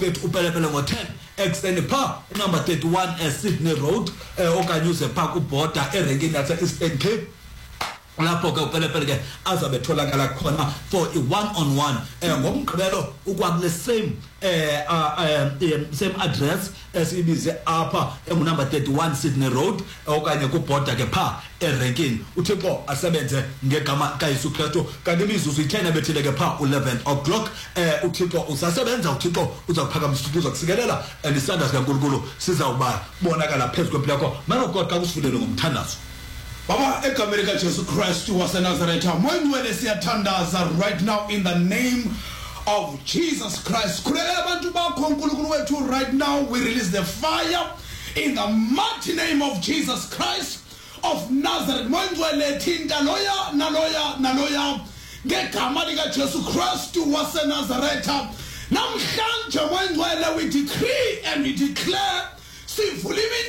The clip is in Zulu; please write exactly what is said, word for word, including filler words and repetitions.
bethu upelepele ngo-ten ekuseni pha number thirty-one Sydney Road okanye uze pha kuborder erenkini yase-Eastern Cape. Lapho ke upelepele ke azabe tholakala khona for a one on one ngomgqibelo ukwakule same eh same address esibize apha engu number thirty-one Sydney Road okanye kuborder ke pha erenkini. uThixo asebenze ngegama kaYesu Kristu kanti imizuzu i-ten ebethile ke pha eleven o'clock eh uThixo usasebenza. uThixo uzakuphakamisa uzokusikelela and isandla sikaNkulunkulu sizawuba bonakala phezulu kwempilo yakho. Man of God, kakusifundele ngomthandazo. Baba egameni kaJesu Kristu waseNazaretha moyingcwele siyathandaza right now in the name of Jesus Christ. Khulekela abantu bakho uNkulunkulu wethu right now. We release the fire in the mighty name of Jesus Christ of Nazareth. Moyingcwele thinta loya naloya naloya ngegama likaJesu Kristu waseNazaretha. Namhlanje moyingcwele we decree and we declare sivula